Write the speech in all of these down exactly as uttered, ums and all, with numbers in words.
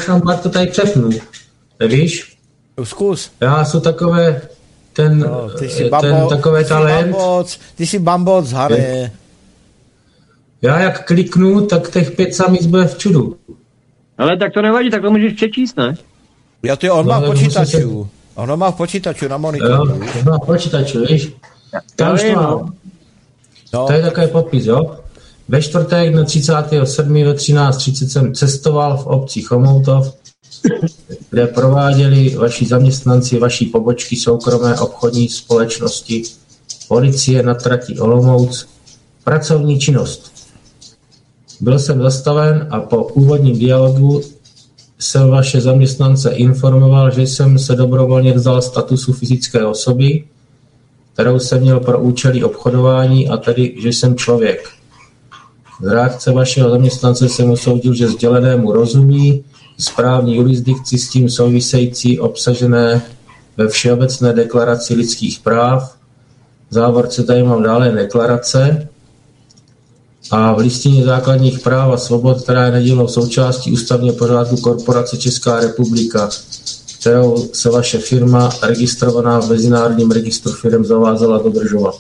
už nám Barto tady přepnu. Nevíš? Zkus. Já jsou takové, ten, no, ty jsi ten bambo, takové ty talent. Bamboc, ty jsi bamboc, Harry. Já jak kliknu, tak těch pět samic bude v čudu. Ale tak to nevadí, tak to můžeš přečíst, ne? Jo, ty on no, má v počítaču. Se... On má v počítaču na monitoru. Jo, on má v počítaču, víš? Já už to no. To je takový popis, jo? Ve čtvrtek na třicátého sedmého ve třináct třicet jsem cestoval v obci Chomoutov, kde prováděli vaši zaměstnanci vaší pobočky soukromé obchodní společnosti policie na trati Olomouc pracovní činnost. Byl jsem zastaven a po úvodním dialogu jsem vaše zaměstnance informoval, že jsem se dobrovolně vzdal statusu fyzické osoby, kterou jsem měl pro účely obchodování, a tedy, že jsem člověk. Z reakce vašeho zaměstnance jsem usoudil, že sdělenému rozumí, správní jurisdikci s tím související obsažené ve Všeobecné deklaraci lidských práv. V závorce tady mám dále deklarace a v listině základních práv a svobod, která je nedílnou součástí ústavního pořádku korporace Česká republika, kterou se vaše firma registrovaná v Mezinárodním registru firem zavázala dodržovat.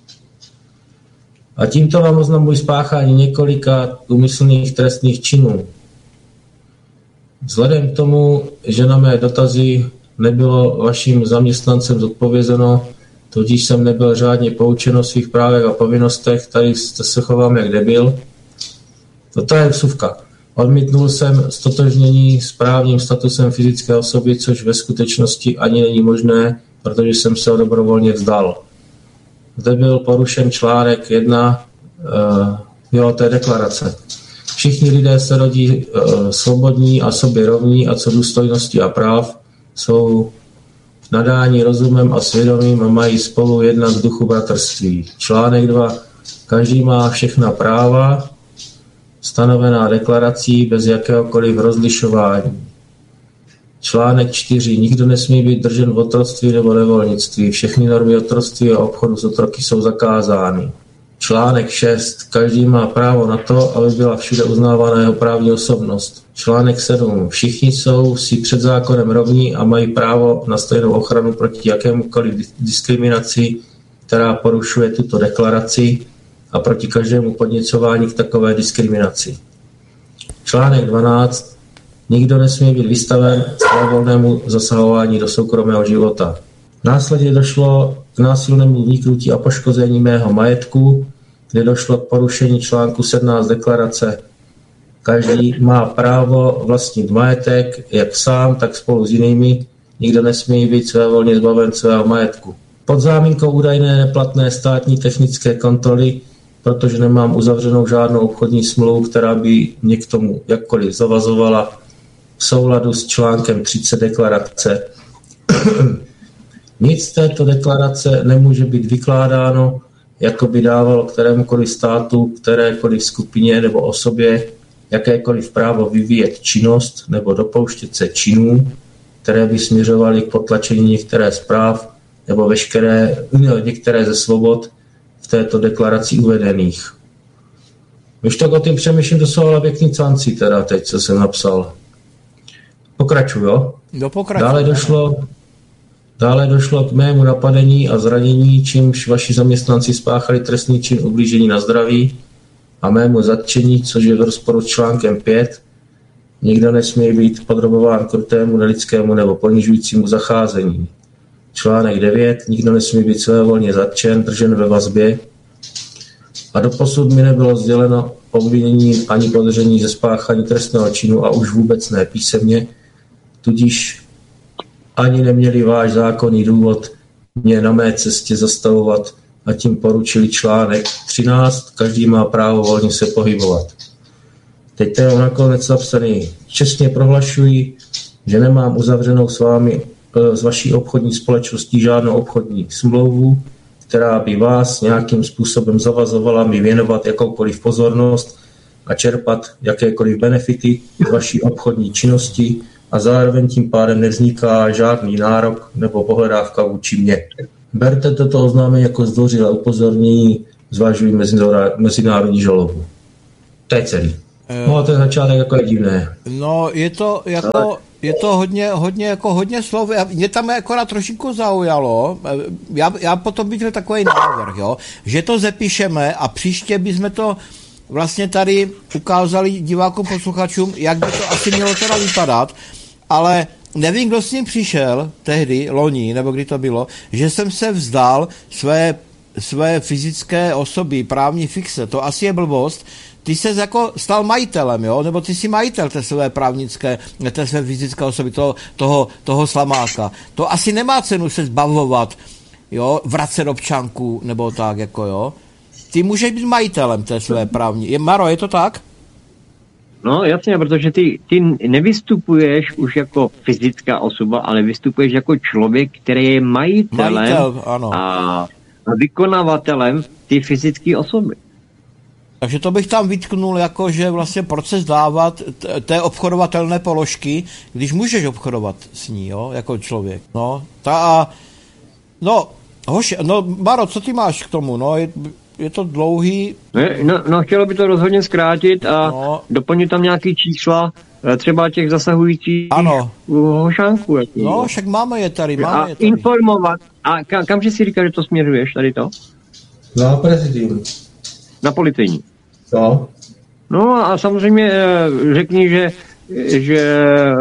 A tímto vám oznamuji spáchání několika úmyslných trestných činů. Vzhledem k tomu, že na mé dotazy nebylo vaším zaměstnancem zodpovězeno, tudíž jsem nebyl řádně poučen o svých právech a povinnostech, tady se chovám jak debil. Toto je vsuvka. Odmítnul jsem ztotožnění s právním statusem fyzické osoby, což ve skutečnosti ani není možné, protože jsem se ho dobrovolně vzdal. Zde byl porušen článek jedna, uh, jo, té deklarace. Všichni lidé se rodí uh, svobodní a sobě rovní a co důstojnosti a práv jsou nadání rozumem a svědomím a mají spolu jednat v duchu bratrství. Článek dva. Každý má všechna práva stanovená deklarací bez jakéhokoliv rozlišování. Článek čtyři. Nikdo nesmí být držen v otroctví nebo nevolnictví. Všechny normy otroctví a obchodu s otroky jsou zakázány. Článek šest. Každý má právo na to, aby byla všude uznávána jeho právní osobnost. Článek sedm. Všichni jsou si před zákonem rovní a mají právo na stejnou ochranu proti jakémukoliv diskriminaci, která porušuje tuto deklaraci, a proti každému podněcování k takové diskriminaci. Článek dvanáct. Nikdo nesmí být vystaven svévolnému zasahování do soukromého života. Následně došlo k násilnému vniknutí a poškození mého majetku, kde došlo k porušení článku sedmnáct deklarace. Každý má právo vlastnit majetek, jak sám, tak spolu s jinými. Nikdo nesmí být svévolně zbaven svého majetku. Pod záminkou údajné neplatné státní technické kontroly, protože nemám uzavřenou žádnou obchodní smlouvu, která by mě k tomu jakkoliv zavazovala v souladu s článkem třicet deklarace. Nic z této deklarace nemůže být vykládáno, jako by dávalo kterémukoliv státu, kterékoliv skupině nebo osobě jakékoliv právo vyvíjet činnost nebo dopouštět se činů, které by směřovaly k potlačení některé z práv nebo veškeré, některé ze svobod v této deklaraci uvedených. Když tak o tím přemýšlím, to jsou ale pěkný canci teda teď, co jsem napsal. Pokračuju, jo? Do pokračuju. Dále došlo, dále došlo k mému napadení a zranění, čímž vaši zaměstnanci spáchali trestný čin ublížení na zdraví a mému zatčení, což je v rozporu s článkem pět. Nikdo nesmí být podrobován krutému, nelidskému nebo ponižujícímu zacházení. Článek devět. Nikdo nesmí být svévolně zatčen, držen ve vazbě. A doposud mi nebylo sděleno obvinění ani podezření ze spáchání trestného činu a už vůbec ne písemně, tudíž ani neměli váš zákonný důvod mě na mé cestě zastavovat a tím poručili článek třináct. Každý má právo volně se pohybovat. Teď to je nakonec napsaný. Čestně prohlašuji, že nemám uzavřenou s vámi s vaší obchodní společností žádnou obchodní smlouvu, která by vás nějakým způsobem zavazovala mi věnovat jakoukoliv pozornost a čerpat jakékoliv benefity z vaší obchodní činnosti a zároveň tím pádem nevzniká žádný nárok nebo pohledávka vůči mně. Berte toto oznámení jako zdvořilé upozornění, zvažuji mezinárodní žalobu. To je celý. No, ten začátek jako je divné. No, je to jako, je to hodně, hodně, jako hodně slov. Mě tam akorát trošku zaujalo, já, já potom bych měl takový návrh, jo, že to zapíšeme a příště bychom to vlastně tady ukázali divákům, posluchačům, jak by to asi mělo teda vypadat, ale nevím, kdo s ním přišel tehdy, loni, nebo kdy to bylo, že jsem se vzdal své, své fyzické osoby, právní fikce, to asi je blbost. Ty se jako stal majitelem, jo? Nebo ty jsi majitel té své právnické, té své fyzické osoby, toho, toho, toho slamáka. To asi nemá cenu se zbavovat, jo? Vracet občanku, nebo tak, jako jo? Ty můžeš být majitelem té své právní. Je, Maro, je to tak? No jasně, protože ty, ty nevystupuješ už jako fyzická osoba, ale vystupuješ jako člověk, který je majitelem Majitel, ano. A vykonavatelem ty fyzické osoby. Takže to bych tam vytknul jako, že vlastně proces dávat té obchodovatelné položky, když můžeš obchodovat s ní, jo, jako člověk. No, ta, no, hoši, no, Maro, co ty máš k tomu, no, je, je to dlouhý. No, no, chtělo by to rozhodně zkrátit a no. doplnit tam nějaký čísla, třeba těch zasahujících ano. hošánků. Jako, no, však máme je tady, máme a je tady. informovat. A kam, kamže si říkáš, že to směřuješ, tady to? Na prezidium. Na policejní. No. No a samozřejmě řekni, že, že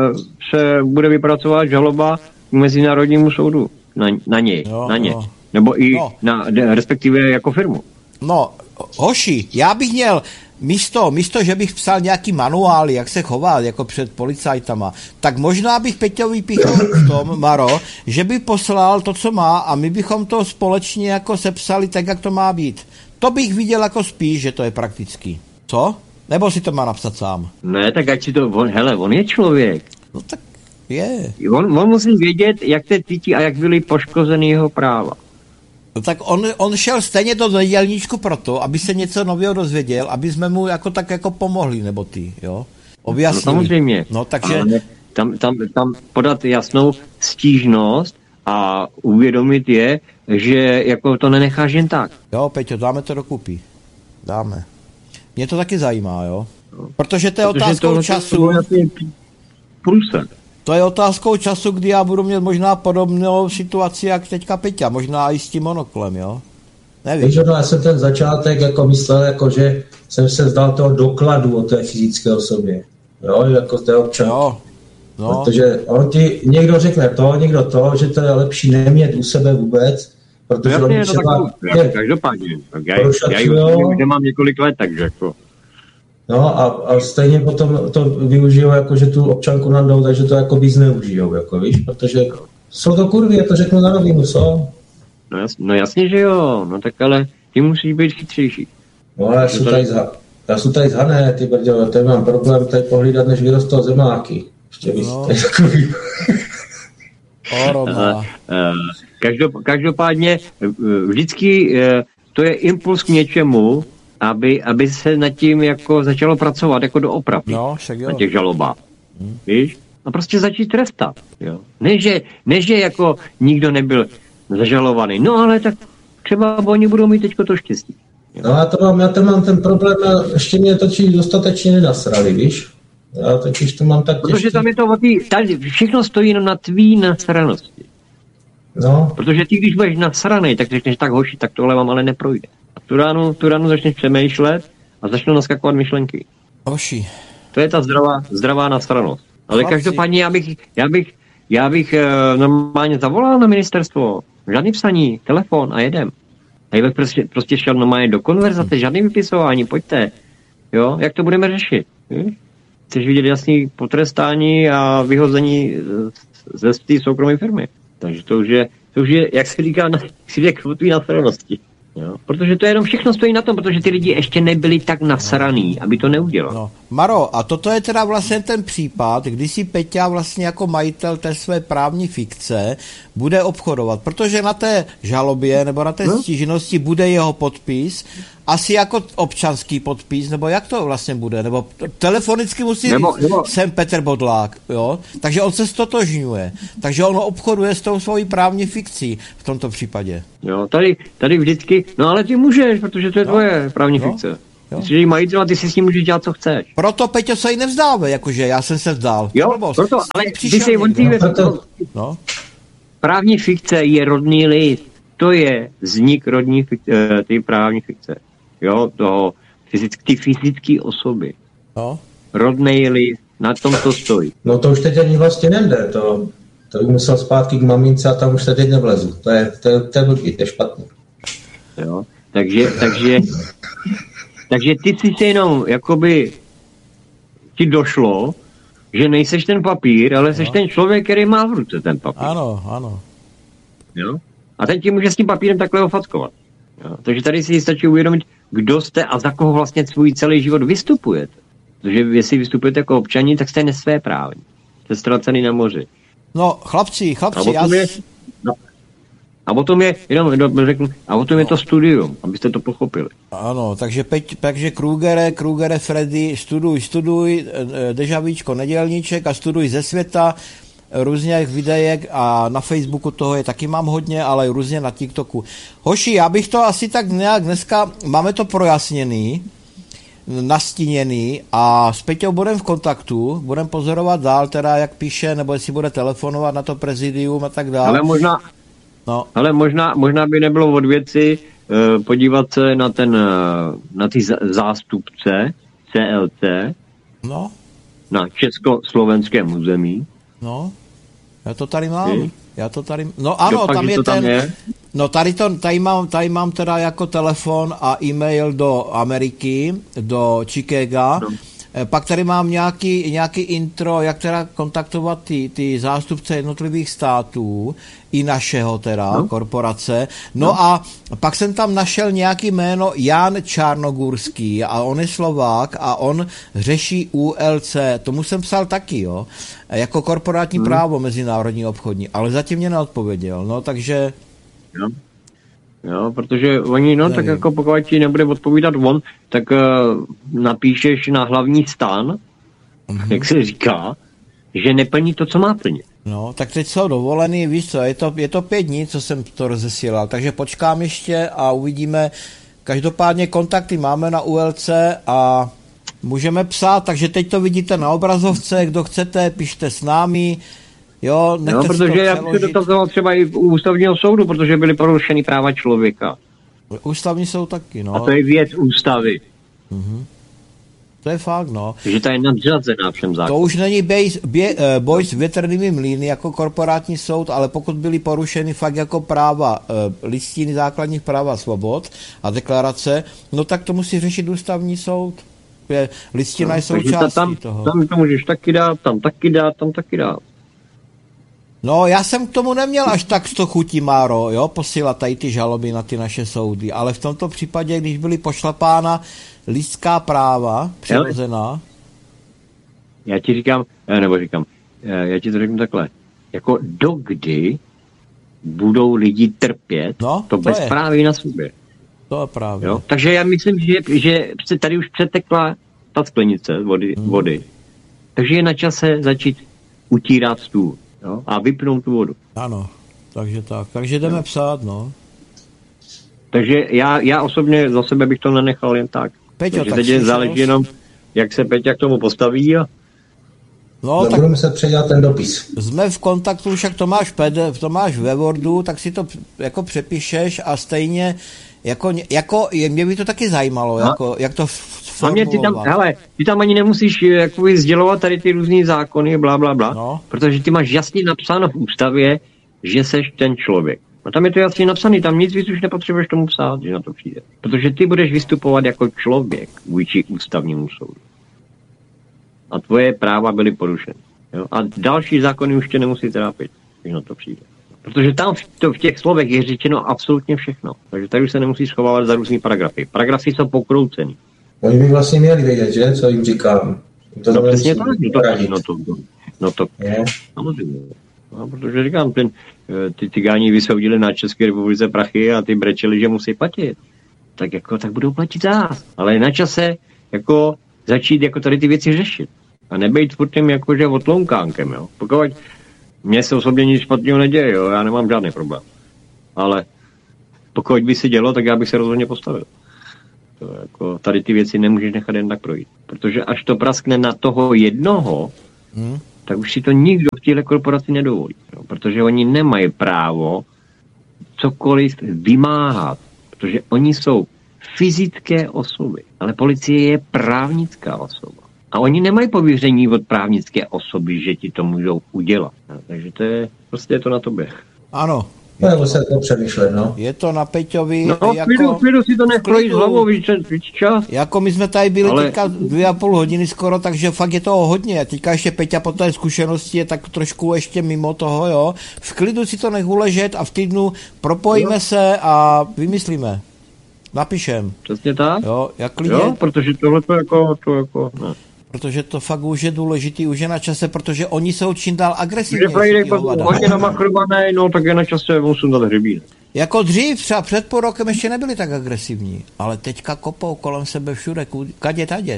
se bude vypracovat žaloba k Mezinárodnímu soudu na, na něj, jo, na ně. Jo. Nebo i no. na, respektive jako firmu. No, hoši, já bych měl místo, místo, že bych psal nějaký manuály, jak se chovat, jako před policajtama, tak možná bych Peťovi píchl v tom, Maro, že by poslal to, co má a my bychom to společně jako sepsali tak, jak to má být. To bych viděl jako spíš, že to je praktický. Co? Nebo si to má napsat sám? Ne, tak ať si to, on, hele, on je člověk. No tak je. On, on musí vědět, jak se cítí a jak byly poškozeny jeho práva. No tak on, on šel stejně do nedělníčku proto, aby se něco nového dozvěděl, aby jsme mu jako tak jako pomohli, nebo ty, jo? Objasnili. No samozřejmě. No takže... Ale tam, tam, tam podat jasnou stížnost a uvědomit je, že jako to nenecháš jen tak. Jo, Peťo, dáme to dokupy. Dáme. Mě to taky zajímá, jo? Protože to je Protože otázkou to, času. To, průser. To je otázkou času, kdy já budu mít možná podobnou situaci, jak teďka Peťa. Možná i s tím monoklem, jo? Nevím. Víš, já jsem ten začátek jako myslel, jako že jsem se vzdal toho dokladu o té fyzické osobě. Jo, jako té občanky. Jo. No. Protože on ti někdo řekne to, někdo to, že to je lepší nemět u sebe vůbec, protože no, oni jasně, třeba... No, tak, každopádně, tak já, já ji už nemám několik let, takže jako... No a, a stejně potom to využijou, jako že tu občanku nadou, takže to jako by zneužijou, jako víš, protože jsou to kurvy, já to řeknu na rovinu, co? No, jas, no jasně, že jo, no tak ale ty musíš být chytřejší. No já jsem tady, zha, já jsem tady zhané, ty brďo, tady mám problém tady pohlídat, než vyrostou zemáky. Ještě víc, no. Tady takový... Každopádně vždycky to je impuls k něčemu, aby, aby se nad tím jako začalo pracovat jako doopravdy no, na těch žalobách. Hmm. Víš? A prostě začít trestat. Jo? Ne, že, ne, že jako nikdo nebyl zažalovaný. No ale tak třeba oni budou mít teďko to štěstí. Jo? No já to mám, já to mám ten problém a ještě mě točí dostatečně nenasrali, víš? Já totiž to mám tak Protože těžký. tam je to, tady všechno stojí jenom na tvý nasranosti. No. Protože ty, když budeš nasranej, tak řekneš tak hoši, tak tohle vám ale neprojde. A tu ránu, tu ránu začneš přemýšlet a začnou naskakovat myšlenky. Hoši. To je ta zdravá, zdravá nasranost. Ale Chlapci. Každopádně já bych, já bych, já bych e, normálně zavolal na ministerstvo. Žádný psaní, telefon a jedem. A já bych prostě, prostě šel normálně do konverzace, žádný vypisování, pojďte. Jo, jak to budeme řešit? Hm? Chceš vidět jasný potrestání a vyhození ze té soukromé firmy. Takže to už je, to už je, jak se říká, jak o tvý nasranosti. Jo? Protože to jenom všechno stojí na tom, protože ty lidi ještě nebyli tak nasraný, aby to neudělal. No. Maro, a toto je teda vlastně ten případ, kdy si Peťa vlastně jako majitel té své právní fikce bude obchodovat, protože na té žalobě nebo na té hmm? stížnosti bude jeho podpis, asi jako občanský podpis, nebo jak to vlastně bude, nebo telefonicky musí nebo, nebo... jsem Petr Bodlák, jo, takže on se stotožňuje, takže on obchoduje s tou svojí právní fikcí v tomto případě. Jo, tady, tady vždycky, no ale ty můžeš, protože to je no, tvoje právní no, fikce. Jsi majitel a ty si s ním můžeš dělat, co chceš. Proto, Peťo, se jí nevzdáme, jakože já jsem se vzdál. Jo, Blbost. proto, ale ty jsi on tý, no. Právní fikce je rodný list. To je vznik rodní fikce, ty právní fikce. Jo, toho fyzick, ty fyzické osoby. No. Rodnej list, na tom to stojí. No to už teď ani vlastně nejde, to, to bych musel zpátky k mamince a tam už se teď nevlezu. To je, to je, to je blbý, to je špatný. Jo, takže, takže, takže ty si se jenom, jakoby, ti došlo, že nejseš ten papír, ale jsi no. ten člověk, který má v ruce ten papír. Ano, ano. Jo? A ten ti může s tím papírem takhle ofackovat. Jo? Takže tady si stačí uvědomit, kdo jste a za koho vlastně svůj celý život vystupujete. Protože jestli vystupujete jako občaní, tak jste nesvéprávní. Jste ztracený na moři. No, chlapci, chlapci, já... Je, no, a potom je, jenom řeknu, a potom no. je to studium, abyste to pochopili. Ano, takže, Peť, takže Krugere, Krugere, Freddy, studuj, studuj, Dežavíčko, nedělníček a studuj ze světa, různých videek a na Facebooku toho je taky mám hodně, ale různě na TikToku. Hoši, já bych to asi tak nějak dneska, máme to projasněný, nastíněný a s Peťou budeme v kontaktu, budeme pozorovat dál, teda jak píše, nebo jestli bude telefonovat na to prezidium a tak dále. Ale možná, no. ale možná, možná by nebylo od věci uh, podívat se na ten, uh, na ty zástupce C L C no. na československém území. No, já to tady mám. Ty? Já to tady, no ano, Dopak, tam je tam ten, je? no tady, to, tady, mám, tady mám teda jako telefon a e-mail do Ameriky, do Chicaga, no. Pak tady mám nějaký, nějaký intro, jak teda kontaktovat ty, ty zástupce jednotlivých států, i našeho teda, no. korporace. No, no a pak jsem tam našel nějaký jméno Jan Čarnogurský a on je Slovák a on řeší U L C, tomu jsem psal taky, jo, jako korporátní hmm. právo mezinárodní obchodní, ale zatím mě neodpověděl, no takže... Jo. Jo, protože oni, no, nevím. Tak jako pokud ti nebude odpovídat on, tak uh, napíšeš na hlavní stan, mm-hmm. jak se říká, že neplní to, co má plnit. No, tak teď jsou dovolený, víš co, je to, je to pět dní, co jsem to rozesílal, takže počkám ještě a uvidíme. Každopádně kontakty máme na U L C a můžeme psát, takže teď to vidíte na obrazovce, kdo chcete, pište s námi. Jo, no, protože já bych se dotazoval třeba i u ústavního soudu, protože byly porušeny práva člověka. Ústavní soud taky, no. A to je věc ústavy. Mhm. To je fakt, no. Takže ta je nadřazená všem zákonům. To už není bej, bě, boj s větrnými mlýny jako korporátní soud, ale pokud byly porušeny fakt jako práva, listiny základních práv a svobod a deklarace, no tak to musí řešit ústavní soud. Listina no, je součástí tam, toho. Tam to můžeš taky dát, tam taky dát, tam taky dát. No, já jsem k tomu neměl až tak sto chutí, Máro, jo, posílat tady ty žaloby na ty naše soudy, ale v tomto případě, když byly pošlapána lidská práva, přirozená. Já ti říkám, nebo říkám, já ti to řeknu takhle, jako dokdy budou lidi trpět no, to, to bezpráví na sobě. To je právě. Jo? Takže já myslím, že, že tady už přetekla ta sklenice vody, hmm. vody, takže je na čase začít utírat stůl. Jo? A vypnout tu vodu. Ano, takže tak. Takže jdeme jo. psát, no. Takže já, já osobně za sebe bych to nenechal jen tak. Peťo, takže tak teď záleží jenom, jak se Peťa k tomu postaví. A... No, no tak budeme se předělat ten dopis. Jsme v kontaktu, však to máš, P D F, to máš ve Wordu, tak si to jako přepíšeš a stejně jako, jako mě by to taky zajímalo, no. jako, jak to formulovat. Ty tam, hele, ty tam ani nemusíš jakoby sdělovat tady ty různý zákony, blá, blá, blá, no. Protože ty máš jasně napsáno v ústavě, že seš ten člověk. A tam je to jasně napsaný, tam nic víc už nepotřebuješ tomu psát, že na to přijde. Protože ty budeš vystupovat jako člověk vůči ústavnímu soudu. A tvoje práva byly porušeny. Jo? A další zákony už tě nemusí trápit, když na to přijde. Protože tam v, to, v těch slovech je řečeno absolutně všechno. Takže tady už se nemusí schovávat za různý paragrafy. Paragrafy jsou pokroucený. Oni by vlastně měli vědět, že? Co jim říkám. To no přesně tak, no to, no to, no to, samozřejmě. No, protože říkám, ten, ty cigáni vysoudili na České republice prachy a ty brečeli, že musí platit. Tak jako, tak budou platit zás. Ale na čase, jako, začít jako tady ty věci řešit. A nebejt furt tím jakože otlounkánkem, jo. Pokud mně se osobně nic špatného neděje, jo, já nemám žádný problém. Ale pokud by se dělo, tak já bych se rozhodně postavil. To jako, tady ty věci nemůžeš nechat jen tak projít. Protože až to praskne na toho jednoho, hmm. tak už si to nikdo v téhle korporaci nedovolí. No, protože oni nemají právo cokoliv vymáhat. Protože oni jsou fyzické osoby, ale policie je právnická osoba. A oni nemají pověření od právnické osoby, že ti to můžou udělat. No, takže to je, prostě je to na tobě. Ano. Je to, se to přemýšlet, no. Je to na Peťovi. No, jako, klidu, klidu si to neprojí z hlavou, víš, víš čas. Jako my jsme tady byli ale... teďka dvě a půl hodiny skoro, takže fakt je toho hodně. Teďka ještě Peťa po té zkušenosti je tak trošku ještě mimo toho, jo. V klidu si to nech uležet a v týdnu propojíme no. se a vymyslíme. Napíšem. Přesně tak. Jo, jak klidně. Jo, protože tohle to jako, to jako, ne. Protože to fakt už je důležitý, už je na čase, protože oni jsou čím dál agresivnější. Když projde hodně namakrované, no tak je na čase musím dát hřebín. Jako dřív, třeba před půl rokem ještě nebyli tak agresivní, ale teďka kopou kolem sebe všude, kadě tadě.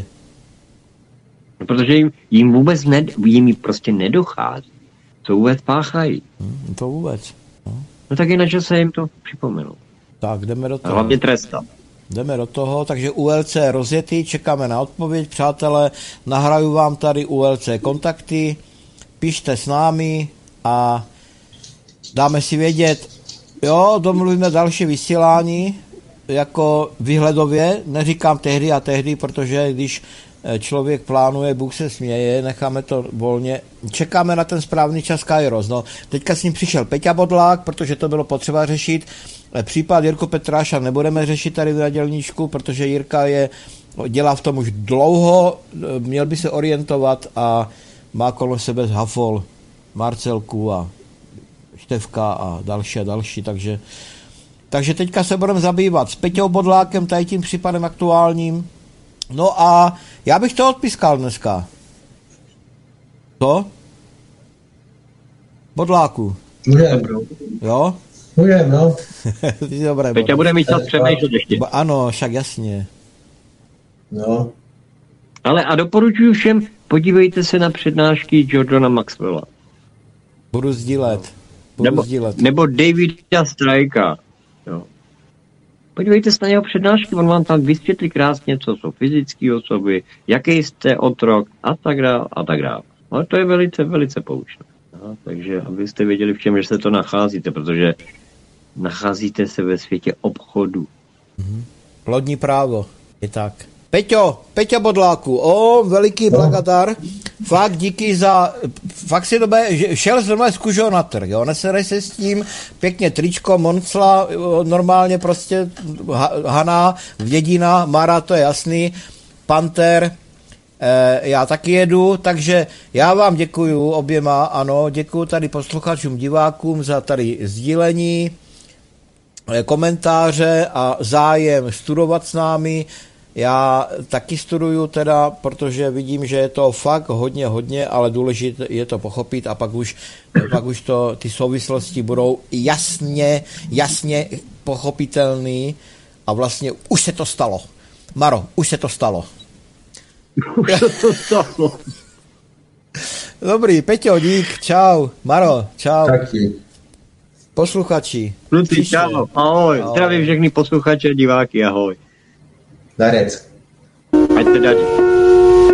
No, protože jim, jim vůbec ne, jim prostě nedochází, co vůbec páchají. Hmm, to vůbec. No. no tak je na čase jim to připomenout. Tak, jdeme do toho. A hlavně trestat. Jdeme do toho, takže U L C rozjetý, čekáme na odpověď, přátelé, nahraju vám tady U L C kontakty, pište s námi a dáme si vědět, jo, domluvíme další vysílání, jako výhledově, neříkám tehdy a tehdy, protože když člověk plánuje, Bůh se směje, necháme to volně, čekáme na ten správný čas Kairos, no, teďka s ním přišel Peťa Bodlák, protože to bylo potřeba řešit. Případ Jirko Petráša nebudeme řešit tady v Nadělníčku, protože Jirka je, dělá v tom už dlouho, měl by se orientovat a má kolem sebe Hafol, Marcelku a Števka a další a další, takže, takže teďka se budeme zabývat s Peťou Bodlákem, tady tím případem aktuálním. No a já bych to odpískal dneska. Co? Bodláku. Můžem. Jo? Můžem, no. Dobré, Peťa bude mít čas přemýšlet ještě. Ano, však jasně. No. Ale a doporučuji všem, podívejte se na přednášky Jordana Maxwella. Budu sdílet. Budu nebo, sdílet. nebo Davida Strajka. Jo. Podívejte se na jeho přednášky, on vám tam vysvětlí krásně, co jsou fyzické osoby, jaký jste otrok a tak dále a tak dále. Ale to je velice, velice poučné. No, takže abyste věděli, v čem, že se to nacházíte, protože nacházíte se ve světě obchodu. Mm-hmm. Lodní právo, je tak. Peťo, Peťo Bodláku, o, veliký blagadar, fakt díky za, fakt si dobe, šel zrovna z kužeho na trh, jo, neserej se s tím, pěkně tričko, Moncla, normálně prostě Hana, Vědina, Mara, to je jasný, Panter, eh, já taky jedu, takže já vám děkuju oběma, ano, děkuju tady posluchačům, divákům za tady sdílení, komentáře a zájem studovat s námi. Já taky studuju teda, protože vidím, že je to fakt hodně, hodně, ale důležité je to pochopit a pak už, pak už to, ty souvislosti budou jasně, jasně pochopitelný a vlastně už se to stalo. Maro, už se to stalo. Už se to stalo. Dobrý, Peťo, dík, čau. Maro, čau. Taky. Posluchači. Kluci, čau, ahoj. ahoj. Zdravím všechny posluchače, diváky, ahoj. Darec. Ať se daří.